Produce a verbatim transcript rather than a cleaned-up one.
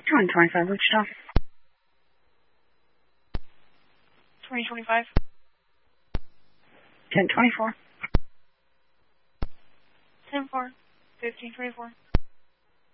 twenty twenty-five Wichita. twenty twenty-five. ten twenty-four. ten four. fifteen twenty-four.